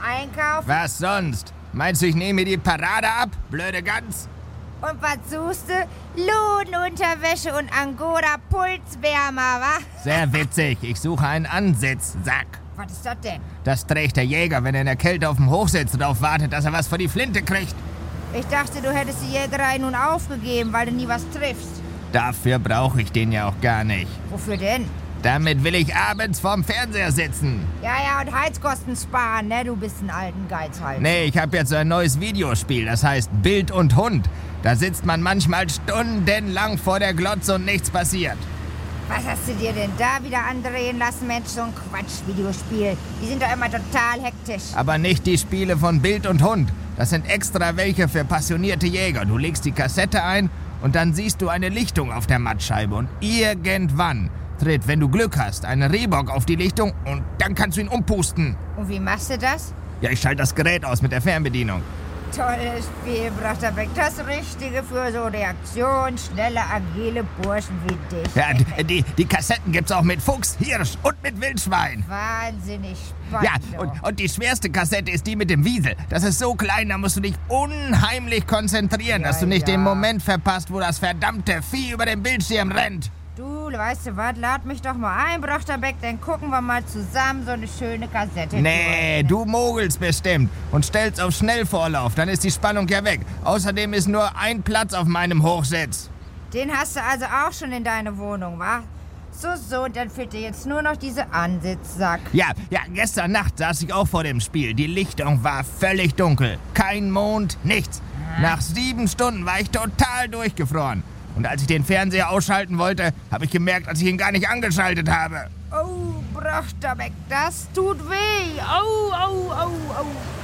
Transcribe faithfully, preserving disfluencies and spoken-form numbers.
einkaufen? Was sonst? Meinst du, ich nehme mir die Parade ab, blöde Gans? Und was suchst du? Lodenunterwäsche und Angora-Pulswärmer, wa? Sehr witzig. Ich suche einen Ansitzsack. Was ist das denn? Das trägt der Jäger, wenn er in der Kälte auf dem Hochsitz und darauf wartet, dass er was vor die Flinte kriegt. Ich dachte, du hättest die Jägerei nun aufgegeben, weil du nie was triffst. Dafür brauche ich den ja auch gar nicht. Wofür denn? Damit will ich abends vorm Fernseher sitzen. Ja, ja, und Heizkosten sparen, ne? Du bist ein alten Geizhals. Nee, ich habe jetzt so ein neues Videospiel, das heißt Bild und Hund. Da sitzt man manchmal stundenlang vor der Glotze und nichts passiert. Was hast du dir denn da wieder andrehen lassen, Mensch? So ein Quatsch-Videospiel. Die sind doch immer total hektisch. Aber nicht die Spiele von Bild und Hund. Das sind extra welche für passionierte Jäger. Du legst die Kassette ein und dann siehst du eine Lichtung auf der Mattscheibe. Und irgendwann tritt, wenn du Glück hast, ein Rehbock auf die Lichtung und dann kannst du ihn umpusten. Und wie machst du das? Ja, ich schalte das Gerät aus mit der Fernbedienung. Tolles Spiel, Brachterbeck. Das Richtige für so reaktionsschnelle, agile Burschen wie dich. Ja, die, die Kassetten gibt's auch mit Fuchs, Hirsch und mit Wildschwein. Wahnsinnig spannend. Ja, und, und die schwerste Kassette ist die mit dem Wiesel. Das ist so klein, da musst du dich unheimlich konzentrieren, Ja, dass du nicht ja. den Moment verpasst, wo das verdammte Vieh über den Bildschirm rennt. Du, weißt du was, lad mich doch mal ein, Brachterbeck, dann gucken wir mal zusammen so eine schöne Kassette Nee, durch. du mogelst bestimmt und stellst auf Schnellvorlauf, dann ist die Spannung ja weg. Außerdem ist nur ein Platz auf meinem Hochsitz. Den hast du also auch schon in deine Wohnung, wa? So, so, und dann fehlt dir jetzt nur noch diese Ansitzsack. Ja, ja, gestern Nacht saß ich auch vor dem Spiel. Die Lichtung war völlig dunkel. Kein Mond, nichts. Nach sieben Stunden war ich total durchgefroren. Und als ich den Fernseher ausschalten wollte, habe ich gemerkt, dass ich ihn gar nicht angeschaltet habe. Oh, Brachterbeck, das tut weh. Au, au, au, au.